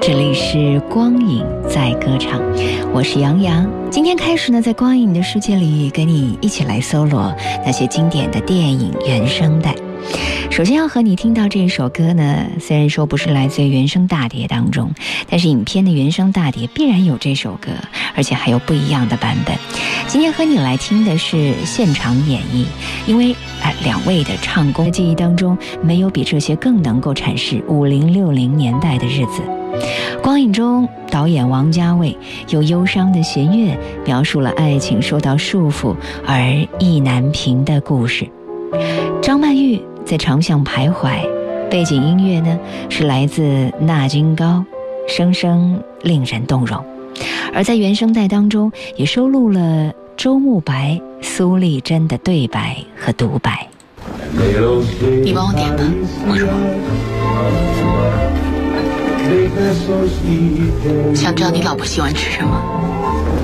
这里是光影在歌唱，我是杨洋。今天开始呢，在光影的世界里跟你一起来搜罗那些经典的电影原声带。首先要和你听到这首歌呢，虽然说不是来自于原声大碟当中，但是影片的原声大碟必然有这首歌，而且还有不一样的版本。今天和你来听的是现场演绎，因为两位的唱功记忆当中，没有比这些更能够阐释50、60年代的日子。光影中，导演王家卫用忧伤的弦乐描述了爱情受到束缚而意难平的故事。张曼玉在长巷徘徊，背景音乐呢是来自纳金高，声声令人动容。而在原声带当中也收录了周慕白、苏丽珍的对白和独白。 你帮我点吧。为什么？想知道你老婆喜欢吃什么。